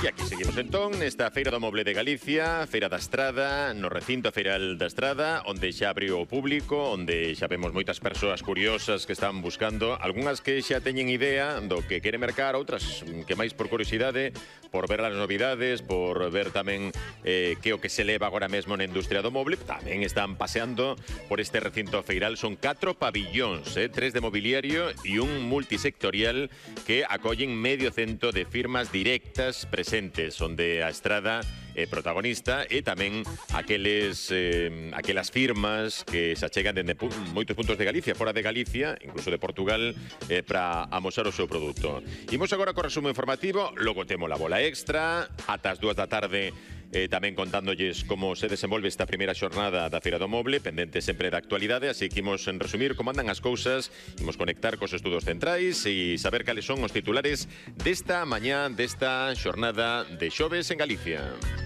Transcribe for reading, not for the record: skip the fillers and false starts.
E aquí seguimos entón nesta Feira do Moble de Galicia, Feira da Estrada, no recinto feiral da Estrada, onde xa abriu o público, onde xa vemos moitas persoas curiosas que están buscando, algunhas que xa teñen idea do que quere mercar, outras que máis por curiosidade, por ver as novidades, por ver tamén que o que se leva agora mesmo na industria do moble, tamén están paseando por este recinto feiral. Son 4 pabillóns, 3 de mobiliario e un multisectorial que acollen medio cento de firmas directas presentes, onde a Estrada é protagonista e tamén aquelas firmas que se achegan dende moitos puntos de Galicia, fora de Galicia, incluso de Portugal, para amosar o seu produto. Imos agora co resumo informativo, logo temos a bola extra, ata as 2 da tarde, tamén contándolles como se desenvolve esta primeira xornada da Feira do Moble, pendente sempre da actualidade, así que imos en resumir como andan as cousas, imos conectar cos estudos centrais e saber cales son os titulares desta mañá, desta xornada de xoves en Galicia.